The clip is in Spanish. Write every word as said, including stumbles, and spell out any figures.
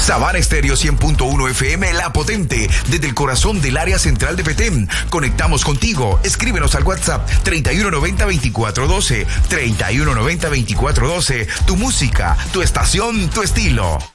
Sabana Estéreo cien punto uno F M, La Potente, desde el corazón del área central de Petén. Conectamos contigo. Escríbenos al WhatsApp treinta y uno noventa, veinticuatro doce, treinta y uno noventa, veinticuatro doce. Tu música, tu estación, tu estilo.